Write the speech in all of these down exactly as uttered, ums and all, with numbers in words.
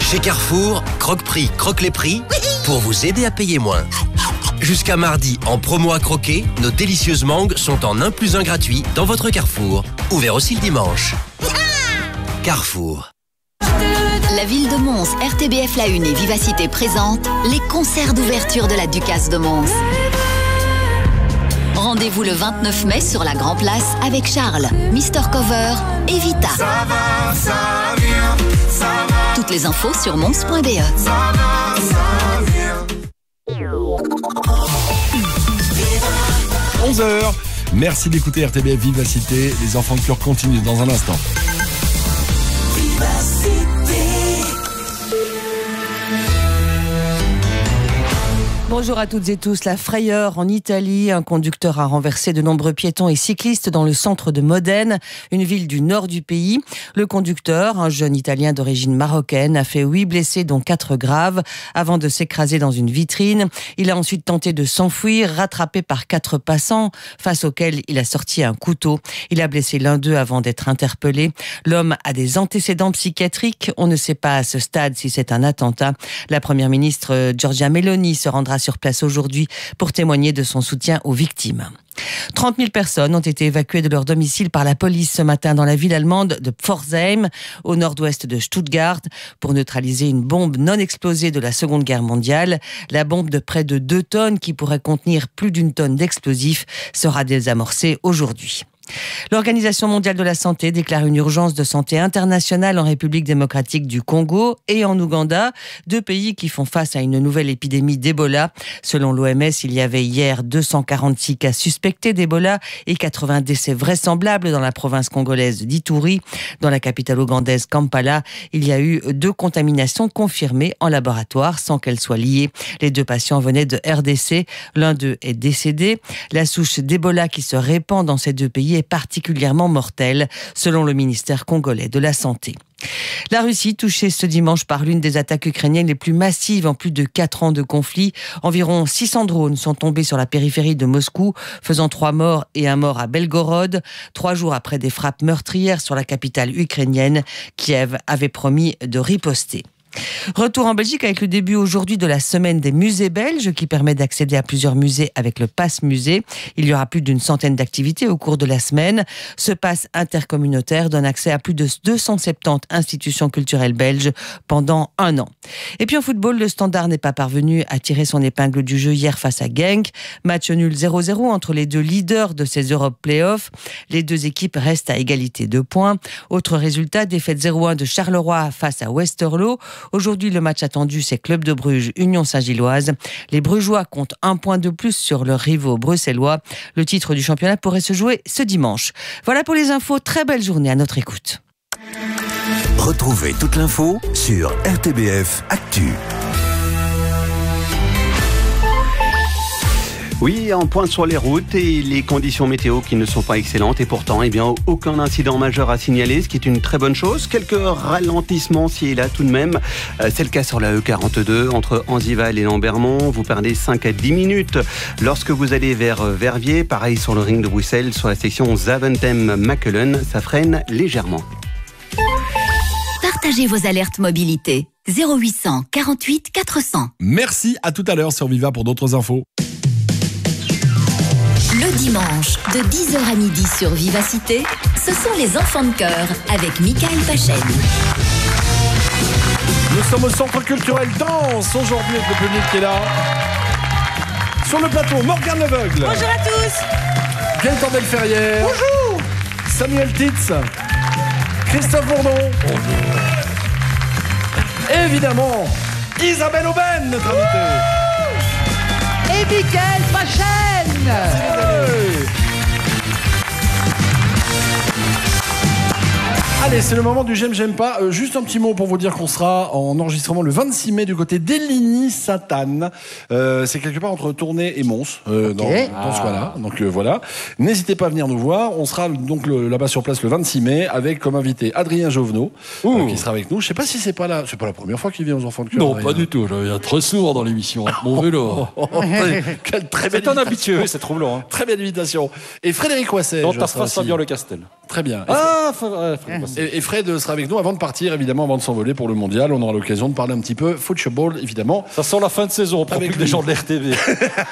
Chez Carrefour, Croque-Prix, croque les prix pour vous aider à payer moins. Jusqu'à mardi, en promo à croquer, nos délicieuses mangues sont en un plus un gratuit dans votre Carrefour. Ouvert aussi le dimanche. Carrefour. La ville de Mons, R T B F La Une et Vivacité présentent les concerts d'ouverture de la Ducasse de Mons. Rendez-vous le vingt-neuf mai sur la Grand Place avec Charles, Mister Cover et Vita. Ça va, ça vient, ça va. Toutes les infos sur mons point b e. Ça va, ça vient. onze heures. Merci d'écouter R T B F Vivacité. Les enfants de cœur continuent dans un instant. Vivacité. Bonjour à toutes et tous. La frayeur en Italie. Un conducteur a renversé de nombreux piétons et cyclistes dans le centre de Modène, une ville du nord du pays. Le conducteur, un jeune Italien d'origine marocaine, a fait huit blessés, dont quatre graves, avant de s'écraser dans une vitrine. Il a ensuite tenté de s'enfuir, rattrapé par quatre passants, face auxquels il a sorti un couteau. Il a blessé l'un d'eux avant d'être interpellé. L'homme a des antécédents psychiatriques. On ne sait pas à ce stade si c'est un attentat. La première ministre Giorgia Meloni se rendra sur place aujourd'hui pour témoigner de son soutien aux victimes. trente mille personnes ont été évacuées de leur domicile par la police ce matin dans la ville allemande de Pforzheim, au nord-ouest de Stuttgart, pour neutraliser une bombe non explosée de la Seconde Guerre mondiale. La bombe de près de deux tonnes, qui pourrait contenir plus d'une tonne d'explosifs, sera désamorcée aujourd'hui. L'Organisation mondiale de la santé déclare une urgence de santé internationale en République démocratique du Congo et en Ouganda, deux pays qui font face à une nouvelle épidémie d'Ebola. Selon l'O M S, il y avait hier deux cent quarante-six cas suspectés d'Ebola et quatre-vingts décès vraisemblables dans la province congolaise d'Ituri. Dans la capitale ougandaise Kampala, il y a eu deux contaminations confirmées en laboratoire sans qu'elles soient liées. Les deux patients venaient de R D C, l'un d'eux est décédé. La souche d'Ebola qui se répand dans ces deux pays est particulièrement mortelle, selon le ministère congolais de la Santé. La Russie, touchée ce dimanche par l'une des attaques ukrainiennes les plus massives en plus de quatre ans de conflit. Environ six cents drones sont tombés sur la périphérie de Moscou, faisant trois morts et un mort à Belgorod, trois jours après des frappes meurtrières sur la capitale ukrainienne. Kiev avait promis de riposter. Retour en Belgique avec le début aujourd'hui de la semaine des musées belges qui permet d'accéder à plusieurs musées avec le Pass Musée. Il y aura plus d'une centaine d'activités au cours de la semaine. Ce pass intercommunautaire donne accès à plus de deux cent soixante-dix institutions culturelles belges pendant un an. Et puis en football, le Standard n'est pas parvenu à tirer son épingle du jeu hier face à Genk. Match nul zéro zéro entre les deux leaders de ces Europe Playoffs. Les deux équipes restent à égalité de points. Autre résultat, défaite zéro un de Charleroi face à Westerlo. Aujourd'hui, le match attendu, c'est Club de Bruges, Union Saint-Gilloise. Les Brugeois comptent un point de plus sur leurs rivaux bruxellois. Le titre du championnat pourrait se jouer ce dimanche. Voilà pour les infos. Très belle journée à notre écoute. Retrouvez toute l'info sur R T B F Actu. Oui, un point sur les routes et les conditions météo qui ne sont pas excellentes et pourtant, eh bien, aucun incident majeur à signaler, ce qui est une très bonne chose. Quelques ralentissements ci et là tout de même. C'est le cas sur la E quarante-deux entre Anzival et Lambermont. Vous perdez cinq à dix minutes lorsque vous allez vers Verviers. Pareil sur le ring de Bruxelles, sur la section Zaventem-Makelen, ça freine légèrement. Partagez vos alertes mobilité. zéro huit cent quarante-huit quatre cents. Merci, à tout à l'heure sur Viva pour d'autres infos. Le dimanche, de dix heures à midi sur Vivacité, ce sont les enfants de cœur avec Michael Pachen. Nous sommes au Centre culturel Danse aujourd'hui avec le public qui est là. Sur le plateau, Morgane Leveugle. Bonjour à tous. Gaëtan Delferrière. Bonjour. Samuel Titz. Christophe Bourdon. Bonjour. Évidemment, Isabelle Aubin, notre invitée. Et Michael Pachen. Allez, c'est le moment du j'aime, j'aime pas. Euh, juste un petit mot pour vous dire qu'on sera en enregistrement le vingt-six mai du côté d'Héligny-Sainte-Anne. Euh, c'est quelque part entre Tournai et Mons, euh, okay. dans, dans ce coin-là. Donc euh, voilà. N'hésitez pas à venir nous voir. On sera donc le, là-bas sur place le vingt-six mai avec comme invité Adrien Jovenot euh, qui sera avec nous. Je sais pas si c'est pas la, c'est pas la première fois qu'il vient aux Enfants de Cœur. Non, pas du tout. Je viens très souvent dans l'émission avec mon vélo. Quelle très c'est belle un habitué, c'est troublant. Hein. Très belle invitation. Et Frédéric Oisset. On tassera Fabien Le Castel. Très bien. Ah, faut, ouais, faut passer. Et, et Fred sera avec nous avant de partir, évidemment, avant de s'envoler pour le mondial. On aura l'occasion de parler un petit peu football, évidemment. Ça sent la fin de saison, on prend Avec plus que des lui. gens de l'R T V.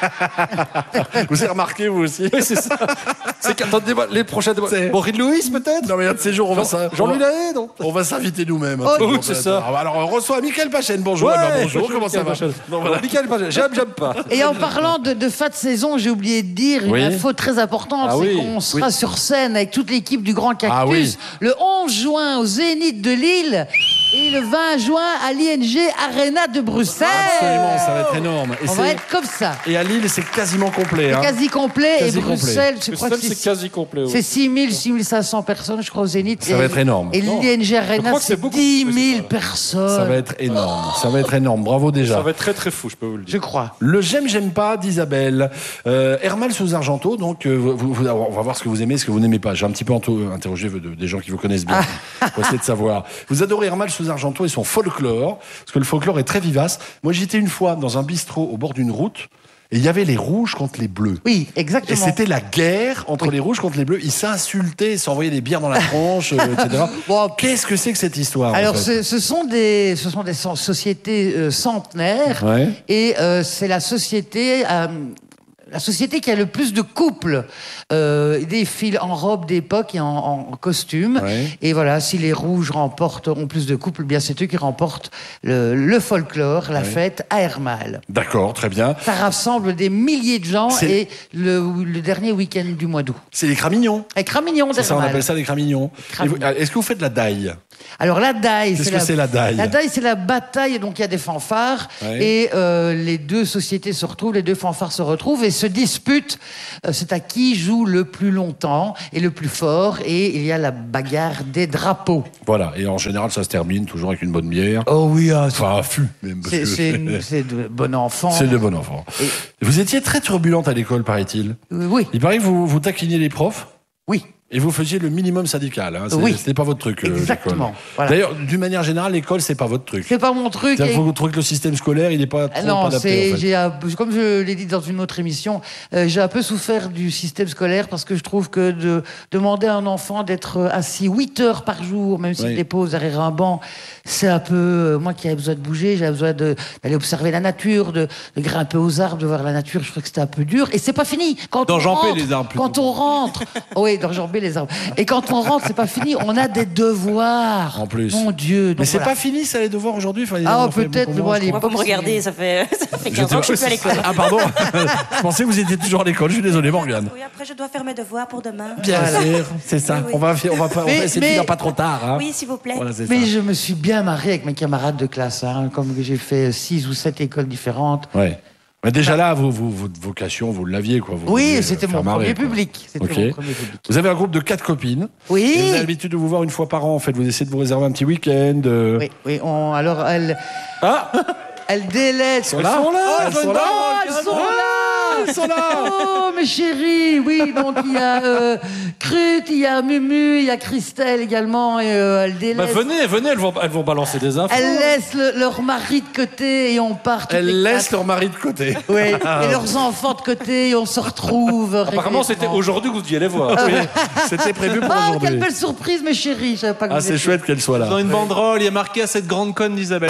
Vous avez remarqué, vous aussi? Oui, c'est ça. C'est qu'attendez, les prochains débats. C'est- Maurice Louis, peut-être? Non, mais un de ces jours, on va s'in- Jean-Louis on va- Lahaye, non? On va s'inviter nous-mêmes. Oh, oui, c'est ça. Alors, on reçoit Michael Pachen. Bonjour. Ouais, Eh ben, bonjour. Comment ça va? Michael Pachen. Non, voilà. Michael Pachen, j'aime, j'aime pas. Et en parlant de, de fin de saison, j'ai oublié de dire Oui. une info très importante, Ah c'est oui. qu'on sera sur scène avec toute l'équipe du Grand Cactus Ah oui. le onze juin au Zénith de Lille et le vingt juin à l'I N G Arena de Bruxelles. Absolument, ça va être énorme. Et, On c'est- va être comme ça. et à Lille, c'est quasiment complet. hein. Quasi complet. Quasi et complet. Bruxelles, je crois que Bruxelles, c'est c'est quasi complet. oui. c'est six mille, six mille cinq cents personnes, je crois, au Zénith. Ça et, va être énorme. Et Non. l'I N G Je Arena, crois que c'est c'est beaucoup dix plus, mille ça. personnes. Ça va être énorme. Ça va être énorme. Bravo déjà. Ça va être très très fou, je peux vous le dire. Je crois. Le j'aime, j'aime pas d'Isabelle. Euh, Hermal sous Argento, donc euh, vous, vous- on va voir ce que vous aimez, ce que vous n'aimez pas. J'ai un petit peu ento- interrogé de- des gens qui vous connaissent bien pour essayer de savoir. Vous adorez Hermal sous Argento et son folklore, parce que le folklore est très vivace. Moi, j'étais une fois dans un bistrot au bord d'une route, et il y avait les rouges contre les bleus. Oui, Et exactement. c'était la guerre entre les rouges contre les bleus. Ils s'insultaient, ils s'envoyaient des bières dans la tronche, euh, et cetera. Bon, Qu'est-ce que c'est que cette histoire en Alors, fait ce, ce sont des, ce sont des so- sociétés euh, centenaires, Ouais. et euh, c'est la société. euh, la société qui a le plus de couples, euh, des filles en robe d'époque et en, en costume. Ouais. Et voilà, si les rouges remportent, ont plus de couples, bien c'est eux qui remportent le, le folklore, la fête à Hermal. D'accord, très bien. Ça rassemble des milliers de gens C'est- et le, le dernier week-end du mois d'août. C'est les cramignons. Avec Ramignon C'est ça, on d'Hermal. appelle ça les cramignons. Et vous- Cramignons. Est-ce que vous faites de la daille? Alors la daille, Qu'est-ce que c'est la daille La daille, c'est la bataille, donc il y a des fanfares, Ouais. et euh, les deux sociétés se retrouvent, les deux fanfares se retrouvent et se disputent. Euh, c'est à qui joue le plus longtemps et le plus fort, et il y a la bagarre des drapeaux. Voilà, et en général, ça se termine toujours avec une bonne bière. Oh oui, ah, Enfin, un fût, même. parce c'est que c'est une- c'est de bon enfant. C'est de bon enfant. Et- Vous étiez très turbulente à l'école, paraît-il. Euh, Oui, Il paraît que vous, vous taquiniez les profs oui. et vous faisiez le minimum syndical. Hein. C'est- Oui. C'était pas votre truc, euh, Exactement, l'école. voilà. D'ailleurs, d'une manière générale, l'école, c'est pas votre truc. C'est pas mon truc. C'est-à-dire et- que vous trouvez que le système scolaire, il n'est pas Ah trop non, adapté, c'est, en fait. j'ai un peu- comme je l'ai dit dans une autre émission, euh, j'ai un peu souffert du système scolaire parce que je trouve que de demander à un enfant d'être assis huit heures par jour, même s'il Oui. dépose derrière un banc, c'est un peu... euh, moi qui avais besoin de bouger, j'avais besoin de, d'aller observer la nature, de, de grimper aux arbres, de voir la nature, je trouvais que c'était un peu dur. Et c'est pas fini. Quand on D'enjamber rentre, les arbres, plutôt. Quand on rentre... oui, d'enjamber les arbres. Et quand on rentre, c'est pas fini, on a des devoirs. En plus. Mon Dieu. donc Mais c'est voilà. pas fini, ça, les devoirs aujourd'hui? Enfin, ils Ah, en ont fait peut-être, beaucoup moins, moi, je les- crois. Vous me regardez, ça fait, ça fait Je quinze ans que je suis plus à l'école. Ah, pardon. Je pensais que vous étiez toujours à l'école. Je suis désolé, Morgane. Oui, après je dois faire mes devoirs pour demain. Bien sûr, c'est ça. Oui, oui. On va, on va, pas- on va Mais- essayer mais- de finir pas trop tard. Hein. Oui, s'il vous plaît. Voilà, c'est Mais ça. je me suis bien marré avec mes camarades de classe, hein, comme j'ai fait six ou sept écoles différentes. Ouais. Mais déjà là, vous, vous, votre vocation, vous l'aviez, quoi. Vous Oui, vouliez, euh, c'était faire mon marrer, premier quoi. public. C'était Ok. mon premier public. Vous avez un groupe de quatre copines. Oui. Et vous avez l'habitude de vous voir une fois par an. En fait, vous essayez de vous réserver un petit week-end. euh. Oui, oui. On, alors, elles, Ah, elles délaissent. elles sont là. Elles sont là. Oh, elles sont là. Elles sont là. Oh, mes chéris, oui. Donc, il y a euh, Crut, il y a Mumu, il y a Christelle également. Et euh, elles Bah, délaissent. venez, venez, elles vont, elles vont balancer des infos. Elles laissent le- leur mari de côté et on part. toutes les Elles laissent quatre. leur mari de côté. Oui, et leurs enfants de côté et on se retrouve. Apparemment, c'était régulièrement. aujourd'hui que vous deviez les voir. Oui, c'était prévu pour Ah, aujourd'hui. quelle belle surprise, mes chéris. Je savais pas que Ah, vous c'est étiez- chouette qu'elle soit là. Dans une banderole, il y a marqué à cette grande conne d'Isabelle.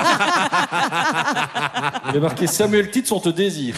Il y a marqué Samuel Tits, on te désire.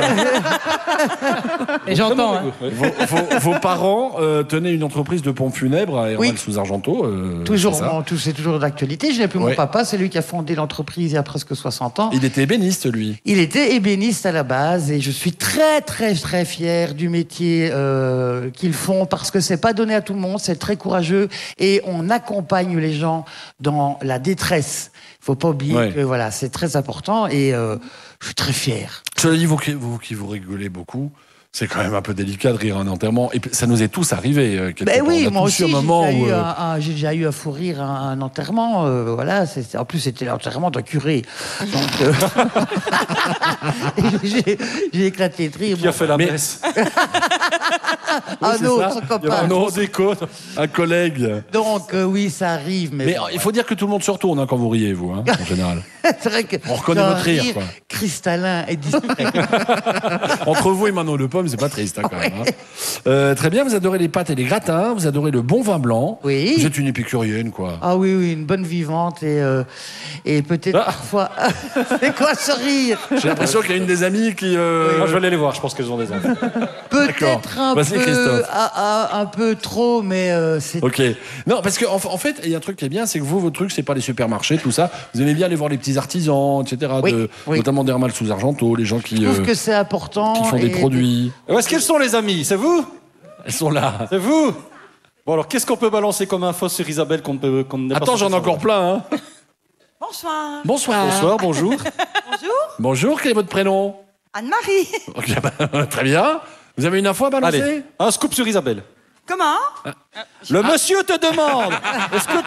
Et j'entends. hein. Ouais. Vos, vos- vos parents euh, tenaient une entreprise de pompes funèbres à Hermal Oui. sous Argento. euh, Toujours, c'est ça. bon, tout- c'est toujours d'actualité. Je n'ai plus Ouais. mon papa, c'est lui qui a fondé l'entreprise il y a presque soixante ans. Il était ébéniste, lui. Il était ébéniste à la base et je suis très très très fier du métier euh, qu'ils font parce que c'est pas donné à tout le monde, c'est très courageux et on accompagne les gens dans la détresse. Il faut pas oublier Ouais. que voilà, c'est très important et euh, je suis très fier. Cela dit, vous qui vous, qui vous rigolez beaucoup, c'est quand même un peu délicat de rire à un enterrement. Et puis, ça nous est tous arrivé. euh, quelque Ben part. oui, On a moi tous aussi, eu un j'ai moment déjà, où, eu euh, un, un- j'ai déjà eu un fou rire à un, un enterrement. euh, voilà, c'est- en plus, c'était l'enterrement d'un curé. Donc, euh, et j'ai, j'ai éclaté de rire. Qui a fait la Mais- messe Un c'est autre ça. copain. Un autre écho, un collègue. Donc, euh, oui, ça arrive. Mais, Mais bon, il faut dire que tout le monde se retourne hein, quand vous riez, vous, hein, en général. c'est vrai que On reconnaît c'est un votre rire, quoi. cristallin et distrait. Entre vous et Manon Le Pomme, c'est pas triste, hein, quand même. hein. Euh, très bien, vous adorez les pâtes et les gratins, vous adorez le bon vin blanc. Oui. Vous êtes une épicurienne, quoi. Ah oui, oui, une bonne vivante et, euh, et peut-être Ah. parfois... c'est quoi ce rire? J'ai l'impression qu'il y a une des amies qui... euh, Moi, je vais aller les voir, je pense qu'elles ont des enfants. Peut-être un Vas-y, peu, Christophe. ah, ah, un peu trop, mais euh, c'est... Ok. Non, parce qu'en en, en fait, il y a un truc qui est bien, c'est que vous, votre truc, c'est pas les supermarchés, tout ça. Vous aimez bien aller voir les petits artisans, et cetera. Oui, de- oui. Notamment d'Hermal sous Argento, les gens qui, Je trouve euh, que c'est important. qui font des et- produits. Où est-ce qu'elles sont, les amis? C'est vous? Elles sont là. C'est vous? Bon, alors, qu'est-ce qu'on peut balancer comme info sur Isabelle qu'on ne peut qu'on n'est pas Attends, censé j'en ai encore savoir? plein. Hein. Bonsoir. Bonsoir. Bonsoir, bonjour. Bonjour. Bonjour, quel est votre prénom? Anne-Marie. Ok, bah, très bien. Vous avez une info à balancer? Allez, un scoop sur Isabelle. Comment? Le monsieur te demande. Est-ce que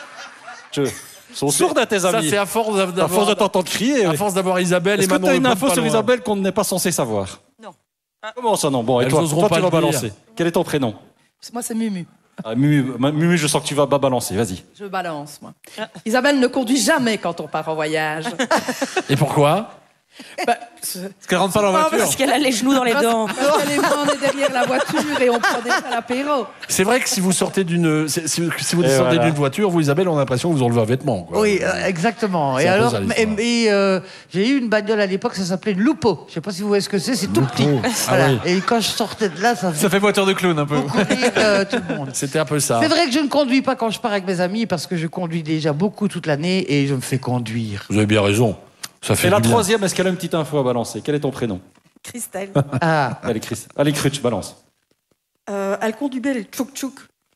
je ils sont sourds à tes Ça, amis? c'est à force À force de d'avoir, t'entendre crier. à oui. force d'avoir Isabelle et Est-ce que Manon tu as Le une Pomme info pas sur loin. Isabelle qu'on n'est pas censé savoir? Non. Comment ça non? Bon, et Elles toi, oseront toi pas tu vas le dire. balancer. Quel est ton prénom? Moi, c'est Mumu. Ah, Mumu, Ma- Mumu, je sens que tu vas pas balancer. Vas-y. Je balance, moi. Isabelle ne conduit jamais quand on part en voyage. Et pourquoi? Bah, c'est- Parce qu'elle rentre pas dans la Non, voiture. parce qu'elle a les genoux dans les parce dents. parce qu'elle est on est derrière la voiture et on prend déjà l'apéro. C'est vrai que si vous sortez d'une, si, si- si vous Et sortez voilà. d'une voiture, vous Isabelle, on a l'impression que vous enlevez un vêtement. Quoi. Oui, euh, exactement. C'est Et un peu alors, ça, et, l'histoire. et, euh, j'ai eu une bagnole à l'époque, ça s'appelait une Lupo. Je sais pas si vous voyez ce que c'est, c'est tout petit. Ah Voilà. oui. Et quand je sortais de là, ça Ça faisait fait voiture de clown un peu. beaucoup rire euh, tout le monde. C'était un peu ça. C'est vrai que je ne conduis pas quand je pars avec mes amis parce que je conduis déjà beaucoup toute l'année et je me fais conduire. Vous avez bien raison. Ça fait Et la du bien. troisième, est-ce qu'elle a une petite info à balancer? Quel est ton prénom? Christelle. Ah, Allez, Chris. Allez, Crutch, balance. Euh, elle conduit bien les tchouk-tchouk.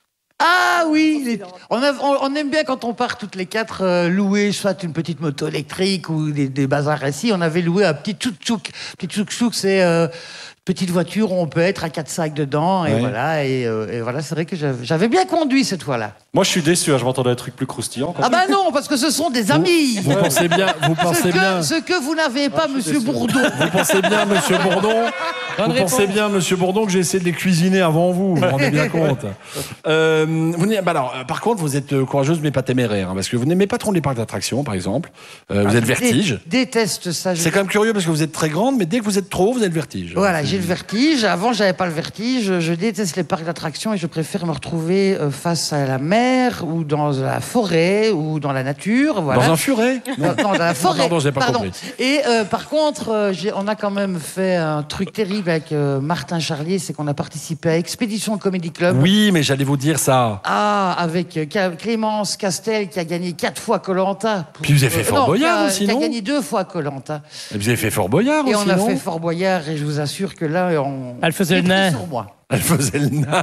ah oui, les- on, a- on- on aime bien quand on part toutes les quatre euh, louer soit une petite moto électrique ou des, des bazars assis. On avait loué un petit tchouk-tchouk. Petit tchouk-tchouk, c'est euh, petite voiture où on peut être à quatre sacs dedans et Ouais. voilà. Et, euh, et voilà, c'est vrai que j'avais j'avais bien conduit cette fois-là. Moi, je suis déçu. hein, Je m'entendais des trucs plus croustillants. Ah bah non, parce que ce sont des amis. Vous pensez bien, vous Ce pensez bien, que, ce que vous n'avez pas, Monsieur Bourdon. vous pensez bien, Monsieur Bourdon. Vous pensez bien, Monsieur Bourdon, que j'ai essayé de les cuisiner avant vous. Vous vous rendez bien compte. Euh, vous n'aimez- bah alors, euh, par contre, vous êtes euh, courageuse mais pas téméraire, hein, parce que vous n'aimez pas trop les parcs d'attractions, par exemple. Euh, vous êtes vertige. Dé- déteste ça. je- C'est quand même curieux parce que vous êtes très grande, mais dès que vous êtes trop, vous avez le vertige. Voilà, j'ai le vertige. Avant, j'avais pas le vertige. Je déteste les parcs d'attractions et je préfère me retrouver euh, face à la mer ou dans la forêt ou dans la nature. Voilà. Dans un furet. Non, non, dans la forêt. Pardon, j'ai pas Pardon. compris. Et euh, par contre, euh, j'ai- on a quand même fait un truc terrible avec euh, Martin Charlier, c'est qu'on a participé à Expédition Comedy Club. Oui, mais j'allais vous dire ça. Ah, avec euh, Ca- Clémence Castel qui a gagné quatre fois Koh-Lanta. Puis vous avez fait Fort Boyard aussi, Qui a non gagné deux fois Koh-Lanta. Et vous avez fait Fort Boyard Et aussi, on a non fait Fort Boyard et je vous assure que là, on. Elle faisait c'est le pris nain. sur moi. Elle faisait le nain.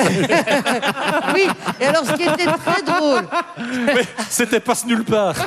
Oui, et alors ce qui était très drôle, C'était passe nulle part.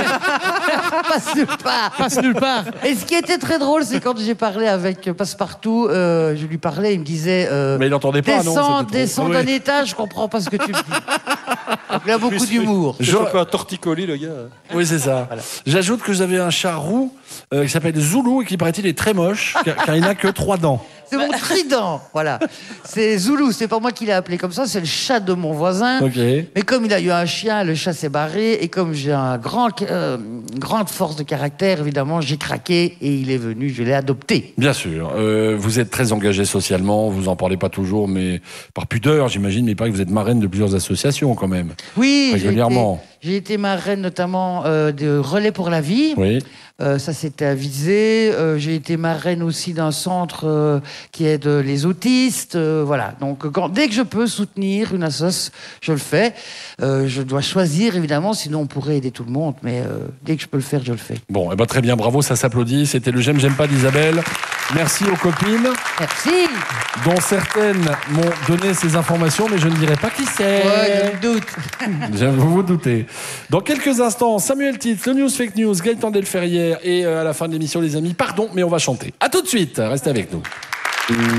passe nulle part. Passe nulle part. Et ce qui était très drôle, c'est quand j'ai parlé avec Passepartout, euh, je lui parlais, il me disait euh, Mais il n'entendait pas, non descends, c'était trop- descends Oui. d'un étage, je comprends pas ce que tu me dis. Donc, il a beaucoup d'humour. J'ai chopé un torticolis, le gars. Oui, c'est ça. J'ajoute que vous avez un chat roux euh, qui s'appelle Zoulou et qui, paraît-il, est très moche, car, car il n'a que trois dents. C'est mon trident, voilà. C'est Zoulou, c'est pas moi qui l'ai appelé comme ça, c'est le chat de mon voisin. Ok. Mais comme il a eu un chien, le chat s'est barré. Et comme j'ai un grand, euh, une grande force de caractère, évidemment, j'ai craqué et il est venu, je l'ai adopté. Bien sûr. Euh, vous êtes très engagé socialement, vous en parlez pas toujours, mais par pudeur, j'imagine, mais il paraît que vous êtes marraine de plusieurs associations quand même. Oui, j'ai été, Régulièrement. j'ai été marraine notamment euh, de Relais pour la vie. Oui. Euh, ça, c'était avisé. Euh, j'ai été marraine aussi d'un centre euh, qui aide les autistes. Euh, voilà. Donc, quand, dès que je peux soutenir une assoce, je le fais. Euh, je dois choisir, évidemment, sinon on pourrait aider tout le monde. Mais euh, dès que je peux le faire, je le fais. Bon, eh ben très bien, bravo, ça s'applaudit. C'était le J'aime, j'aime pas d'Isabelle. Merci aux copines, Merci. dont certaines m'ont donné ces informations, mais je ne dirai pas qui c'est. Ouais, je me doute. Je vous vous doutez. Dans quelques instants, Samuel Titz, le News Fake News, Gaëtan Delferrière et euh, à la fin de l'émission, les amis, pardon, mais on va chanter. À tout de suite, restez avec nous.